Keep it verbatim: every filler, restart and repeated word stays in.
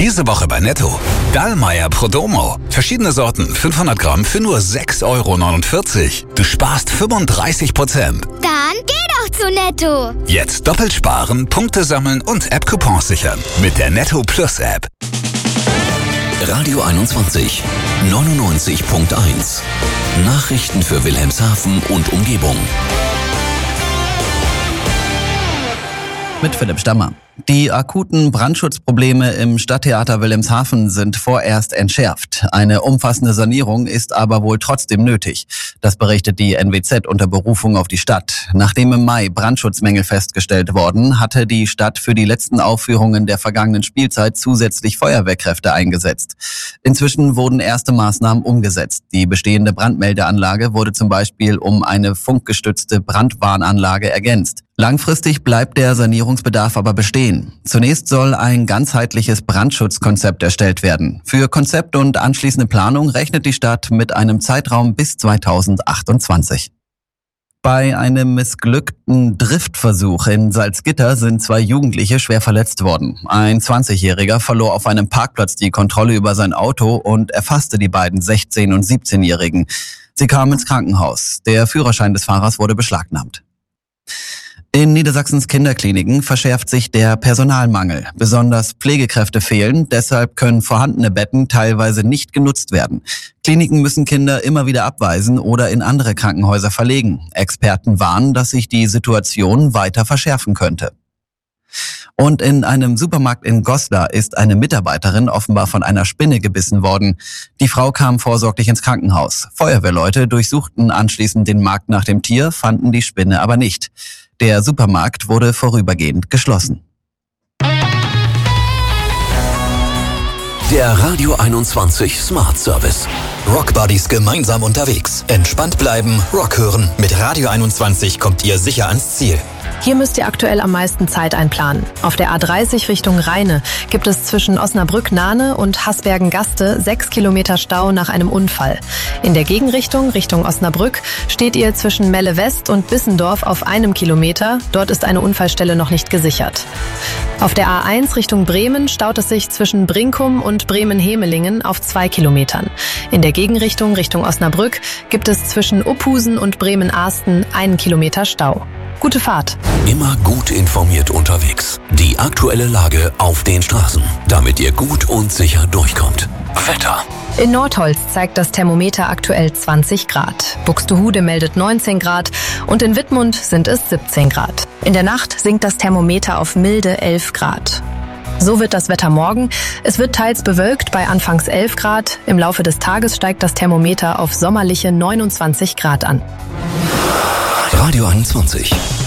Diese Woche bei Netto. Dallmayr Prodomo. Verschiedene Sorten, fünfhundert Gramm für nur sechs Euro neunundvierzig. Du sparst fünfunddreißig Prozent. Dann geh doch zu Netto. Jetzt doppelt sparen, Punkte sammeln und App-Coupons sichern. Mit der Netto Plus App. Radio einundzwanzig, neunundneunzig Komma eins. Nachrichten für Wilhelmshaven und Umgebung. Mit Philipp Stammer. Die akuten Brandschutzprobleme im Stadttheater Wilhelmshaven sind vorerst entschärft. Eine umfassende Sanierung ist aber wohl trotzdem nötig. Das berichtet die N W Z unter Berufung auf die Stadt. Nachdem im Mai Brandschutzmängel festgestellt worden, hatte die Stadt für die letzten Aufführungen der vergangenen Spielzeit zusätzlich Feuerwehrkräfte eingesetzt. Inzwischen wurden erste Maßnahmen umgesetzt. Die bestehende Brandmeldeanlage wurde zum Beispiel um eine funkgestützte Brandwarnanlage ergänzt. Langfristig bleibt der Sanierungsbedarf aber bestehen. Zunächst soll ein ganzheitliches Brandschutzkonzept erstellt werden. Für Konzept und anschließende Planung rechnet die Stadt mit einem Zeitraum bis zweitausendachtundzwanzig. Bei einem missglückten Driftversuch in Salzgitter sind zwei Jugendliche schwer verletzt worden. Ein zwanzigjähriger verlor auf einem Parkplatz die Kontrolle über sein Auto und erfasste die beiden sechzehn- und siebzehnjährigen. Sie kamen ins Krankenhaus. Der Führerschein des Fahrers wurde beschlagnahmt. In Niedersachsens Kinderkliniken verschärft sich der Personalmangel. Besonders Pflegekräfte fehlen, deshalb können vorhandene Betten teilweise nicht genutzt werden. Kliniken müssen Kinder immer wieder abweisen oder in andere Krankenhäuser verlegen. Experten warnen, dass sich die Situation weiter verschärfen könnte. Und in einem Supermarkt in Goslar ist eine Mitarbeiterin offenbar von einer Spinne gebissen worden. Die Frau kam vorsorglich ins Krankenhaus. Feuerwehrleute durchsuchten anschließend den Markt nach dem Tier, fanden die Spinne aber nicht. Der Supermarkt wurde vorübergehend geschlossen. Der Radio einundzwanzig Smart Service. Rockbuddies gemeinsam unterwegs. Entspannt bleiben, Rock hören. Mit Radio einundzwanzig kommt ihr sicher ans Ziel. Hier müsst ihr aktuell am meisten Zeit einplanen. Auf der A dreißig Richtung Rheine gibt es zwischen Osnabrück-Nahne und Hasbergen-Gaste sechs Kilometer Stau nach einem Unfall. In der Gegenrichtung, Richtung Osnabrück, steht ihr zwischen Melle West und Bissendorf auf einem Kilometer. Dort ist eine Unfallstelle noch nicht gesichert. Auf der A eins Richtung Bremen staut es sich zwischen Brinkum und Bremen-Hemelingen auf zwei Kilometern. In der Gegenrichtung, Richtung Osnabrück, gibt es zwischen Uphusen und Bremen-Ahsten einen Kilometer Stau. Gute Fahrt. Immer gut informiert unterwegs. Die aktuelle Lage auf den Straßen, damit ihr gut und sicher durchkommt. Wetter. In Nordholz zeigt das Thermometer aktuell zwanzig Grad. Buxtehude meldet neunzehn Grad und in Wittmund sind es siebzehn Grad. In der Nacht sinkt das Thermometer auf milde elf Grad. So wird das Wetter morgen. Es wird teils bewölkt bei anfangs elf Grad. Im Laufe des Tages steigt das Thermometer auf sommerliche neunundzwanzig Grad an. Radio einundzwanzig.